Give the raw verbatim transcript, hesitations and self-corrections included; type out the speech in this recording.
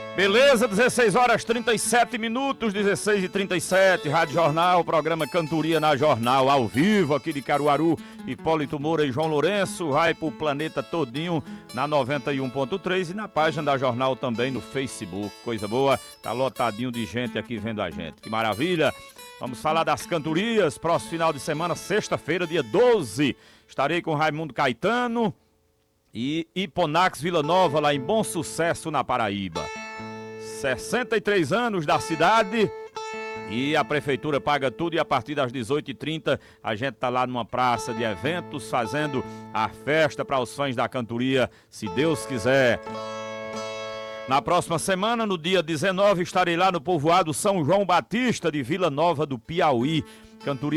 Beleza, dezesseis horas trinta e sete minutos, dezesseis e trinta e sete, Rádio Jornal, programa Cantoria na Jornal, ao vivo aqui de Caruaru, Hipólito Moura e João Lourenço, vai pro planeta todinho na noventa e um ponto três e na página da Jornal também no Facebook, coisa boa, tá lotadinho de gente aqui vendo a gente, que maravilha. Vamos falar das cantorias, próximo final de semana, sexta-feira, dia doze, estarei com Raimundo Caetano e Hiponax Vila Nova, lá em Bom Sucesso, na Paraíba. sessenta e três anos da cidade e a prefeitura paga tudo e a partir das dezoito e trinta a gente tá lá numa praça de eventos fazendo a festa para os fãs da cantoria, se Deus quiser. Na próxima semana, no dia dezenove, estarei lá no povoado São João Batista de Vila Nova do Piauí. Cantoria